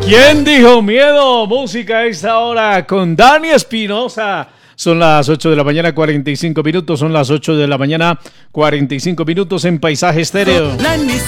¿Quién dijo miedo? Música a esta hora con Dani Espinosa. Son las 8 de la mañana, 45 minutos. Son las 8 de la mañana, 45 minutos en Paisaje Estéreo.